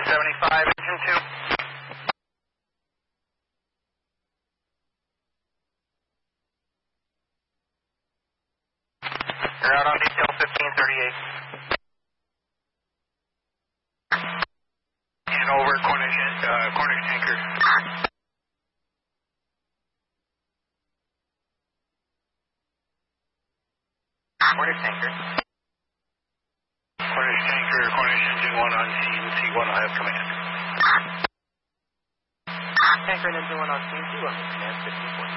75, engine 2. You're out on detail 1538. And over Cornish tanker. Cornish tanker. Cornish tanker, Cornish engine 1 on scene, C1 will have command. Tanker and engine 1 on scene, C1 will command 1540.